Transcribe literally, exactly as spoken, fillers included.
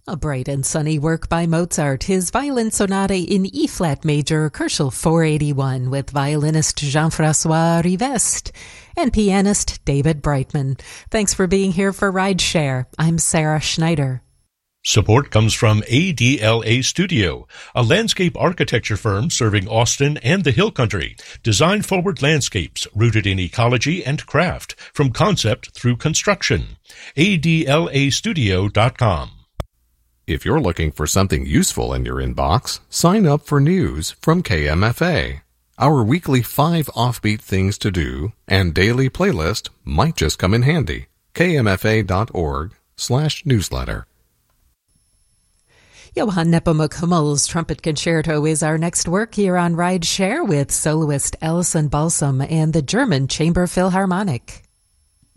A bright and sunny work by Mozart, his Violin Sonata in E-flat major, Koelschel four eighty-one, with violinist Jean-François Rivest and pianist David Brightman. Thanks for being here for Rideshare. I'm Sarah Schneider. Support comes from A D L A Studio, a landscape architecture firm serving Austin and the Hill Country. Design-forward landscapes rooted in ecology and craft, from concept through construction. A D L A studio dot com. If you're looking for something useful in your inbox, sign up for news from K M F A. Our weekly five offbeat things to do and daily playlist might just come in handy. K M F A dot org slash newsletter. Johann Nepomuk Hummel's Trumpet Concerto is our next work here on Rideshare with soloist Alison Balsam and the German Chamber Philharmonic.